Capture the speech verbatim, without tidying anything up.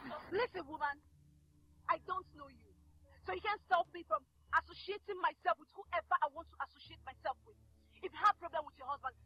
Listen, woman, I don't know you. So you can't stop me from associating myself with whoever I want to associate myself with. If you have a problem with your husband,